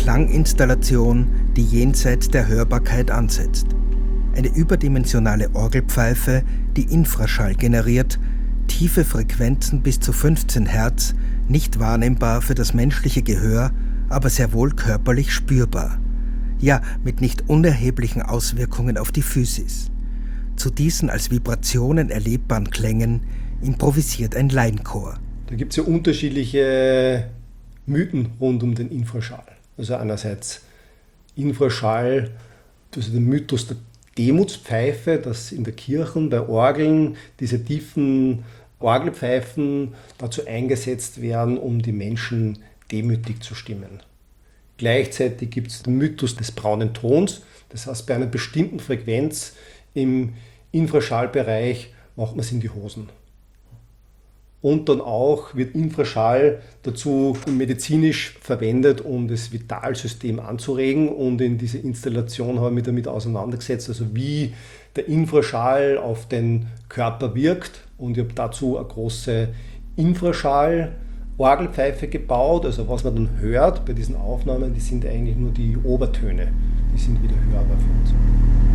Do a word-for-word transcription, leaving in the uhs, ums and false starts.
Klanginstallation, die jenseits der Hörbarkeit ansetzt. Eine überdimensionale Orgelpfeife, die Infraschall generiert, tiefe Frequenzen bis zu fünfzehn Hertz, nicht wahrnehmbar für das menschliche Gehör, aber sehr wohl körperlich spürbar. Ja, mit nicht unerheblichen Auswirkungen auf die Physis. Zu diesen als Vibrationen erlebbaren Klängen improvisiert ein Laienchor. Da gibt es ja unterschiedliche Mythen rund um den Infraschall. Also einerseits Infraschall, also der Mythos der Demutspfeife, dass in der Kirchen bei Orgeln diese tiefen Orgelpfeifen dazu eingesetzt werden, um die Menschen demütig zu stimmen. Gleichzeitig gibt es den Mythos des braunen Tons, das heißt, bei einer bestimmten Frequenz im Infraschallbereich macht man es in die Hosen. Und dann auch wird Infraschall dazu medizinisch verwendet, um das Vitalsystem anzuregen. Und in dieser Installation habe ich mich damit auseinandergesetzt, also wie der Infraschall auf den Körper wirkt. Und ich habe dazu eine große Infraschall-Orgelpfeife gebaut. Also was man dann hört bei diesen Aufnahmen, die sind eigentlich nur die Obertöne. Die sind wieder hörbar für uns.